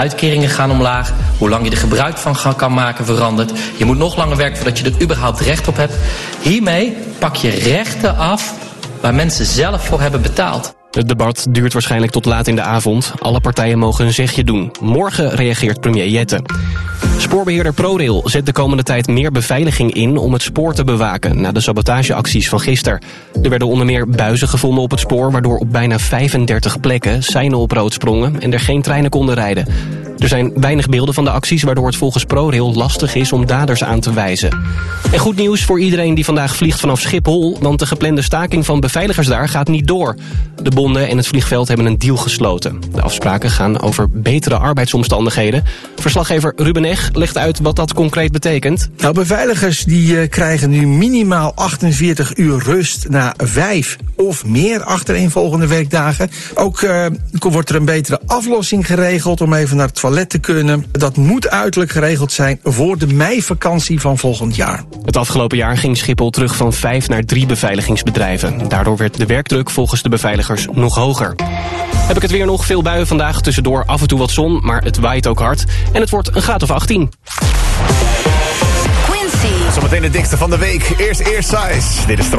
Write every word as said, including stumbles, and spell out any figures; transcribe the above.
uitkeringen gaan omlaag. Hoe lang je er gebruik van kan maken verandert. Je moet nog langer werken voordat je er überhaupt recht op hebt. Hiermee pak je rechten af waar mensen zelf voor hebben betaald. Het debat duurt waarschijnlijk tot laat in de avond. Alle partijen mogen een zegje doen. Morgen reageert premier Jette. Spoorbeheerder ProRail zet de komende tijd meer beveiliging in om het spoor te bewaken na de sabotageacties van gisteren. Er werden onder meer buizen gevonden op het spoor, waardoor op bijna vijfendertig plekken seinen op rood sprongen en er geen treinen konden rijden. Er zijn weinig beelden van de acties, waardoor het volgens ProRail lastig is om daders aan te wijzen. En goed nieuws voor iedereen die vandaag vliegt vanaf Schiphol, want de geplande staking van beveiligers daar gaat niet door. De bonden en het vliegveld hebben een deal gesloten. De afspraken gaan over betere arbeidsomstandigheden. Verslaggever Ruben Eg legt uit wat dat concreet betekent. Nou, beveiligers die uh, krijgen nu minimaal achtenveertig uur rust na vijf of meer achtereenvolgende werkdagen. Ook uh, wordt er een betere aflossing geregeld om even naar het toilet te kunnen. Dat moet uiterlijk geregeld zijn voor de meivakantie van volgend jaar. Het afgelopen jaar ging Schiphol terug van vijf naar drie beveiligingsbedrijven. Daardoor werd de werkdruk volgens de beveiligers nog hoger. Heb ik het weer nog, veel buien vandaag, tussendoor af en toe wat zon, maar het waait ook hard. En het wordt een graad of achttien. Zometeen de dikste van de week. Eerst Ear Size. Dit is